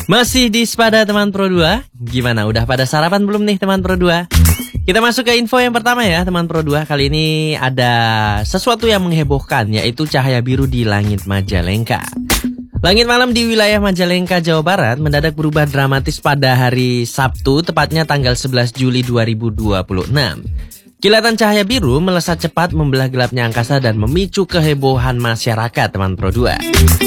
Masih di Sepada teman Pro 2. Gimana, udah pada sarapan belum nih teman Pro 2? Kita masuk ke info yang pertama ya teman Pro 2. Kali ini ada sesuatu yang menghebohkan, yaitu cahaya biru di langit Majalengka. Langit malam di wilayah Majalengka, Jawa Barat mendadak berubah dramatis pada hari Sabtu, tepatnya tanggal 11 Juli 2026. Kilatan cahaya biru melesat cepat membelah gelapnya angkasa dan memicu kehebohan masyarakat teman Pro 2.